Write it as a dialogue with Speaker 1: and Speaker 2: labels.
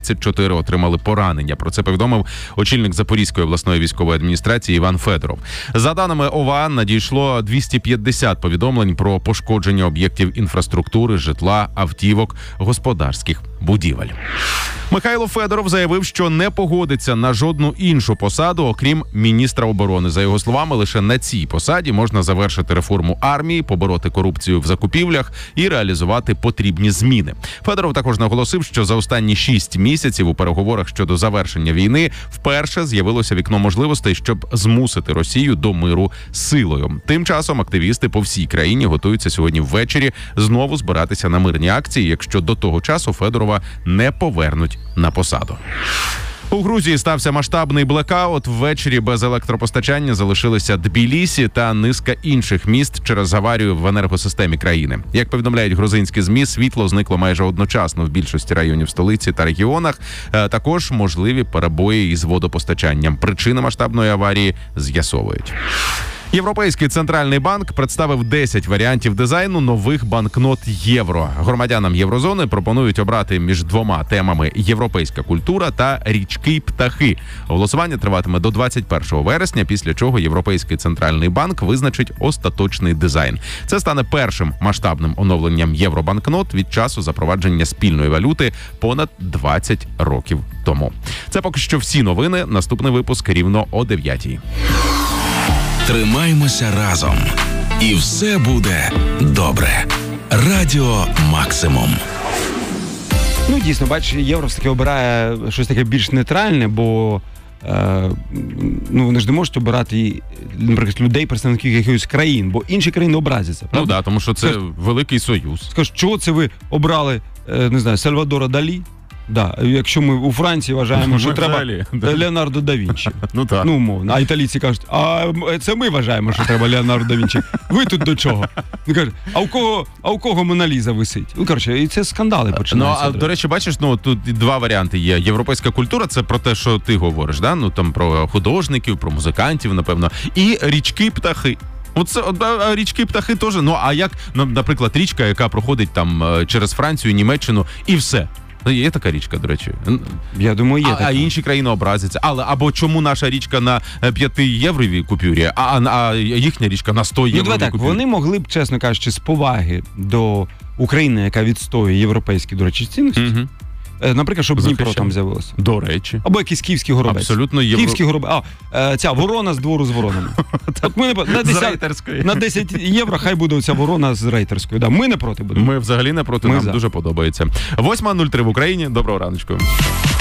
Speaker 1: 24 отримали поранення. Про це повідомив очільник Запорізької обласної військової адміністрації Іван Федоров. За даними ОВА, надійшло 250 повідомлень про пошкодження об'єктів інфраструктури, житла, автівок, господарських будівель. Михайло Федоров заявив, що не погодиться на жодну іншу посаду, окрім міністра оборони. За його словами, лише на цій посаді можна завершити реформу армії, побороти корупцію в закупівлях і реалізувати потрібні зміни. Федоров також наголосив, що за останні 6 місяців у переговорах щодо завершення війни вперше з'явилося вікно можливостей, щоб змусити Росію до миру силою. Тим часом активісти по всій країні готуються сьогодні ввечері знову збиратися на мирні акції, якщо до того часу Федорова не повернуть на посаду. У Грузії стався масштабний блекаут. Ввечері без електропостачання залишилися Тбілісі та низка інших міст через аварію в енергосистемі країни. Як повідомляють грузинські ЗМІ, світло зникло майже одночасно в більшості районів столиці та регіонах. Також можливі перебої із водопостачанням. Причини масштабної аварії з'ясовують. Європейський центральний банк представив 10 варіантів дизайну нових банкнот євро. Громадянам єврозони пропонують обрати між двома темами «Європейська культура» та «Річки й птахи». Голосування триватиме до 21 вересня, після чого Європейський центральний банк визначить остаточний дизайн. Це стане першим масштабним оновленням євробанкнот від часу запровадження спільної валюти понад 20 років тому. Це поки що всі новини. Наступний випуск рівно о 9:00.
Speaker 2: Тримаймося разом, і все буде добре. Радіо Максимум.
Speaker 3: Ну, дійсно, бачиш, євро все-таки обирає щось таке більш нейтральне, бо вони ж не можуть обирати, наприклад, людей, представників якихось країн, бо інші країни образяться, правда?
Speaker 1: Ну так, тому що це великий союз.
Speaker 3: Скажуть, чого це ви обрали, не знаю, Сальвадора Далі? Да, якщо ми у Франції вважаємо, що треба Леонардо да Вінчі.
Speaker 1: Ну так.
Speaker 3: Ну, умовно. А італійці кажуть, а це ми вважаємо, що треба Леонардо да Вінчі. Ви тут до чого? Він каже, а у кого Мона Ліза висить? Ну, коротше, і це скандали починаються.
Speaker 1: Ну, а до речі, бачиш, тут два варіанти є. Європейська культура, це про те, що ти говориш, да? Ну, там про художників, про музикантів, напевно. І річки-птахи. Оце річки-птахи теж. Ну, а як, наприклад, річка, яка проходить там через Францію, Німеччину і все. Є така річка, до речі.
Speaker 3: Я думаю, є така.
Speaker 1: А інші країни образяться. Або чому наша річка на 5-євровій купюрі, а їхня річка на 100-євровій купюрі?
Speaker 3: Вони могли б, чесно кажучи, з поваги до України, яка відстоює європейські, до речі, цінності, наприклад, щоб Дніпро там з'явилося.
Speaker 1: До речі.
Speaker 3: Або якийсь київський горобець.
Speaker 1: Абсолютно
Speaker 3: Київський горобець. ця ворона з двору з воронами. От ми на 10 євро хай буде оця ворона з рейтерською. Да, ми не проти будемо.
Speaker 1: Ми взагалі не проти, нам дуже подобається. 8:03 в Україні. Доброго раночку.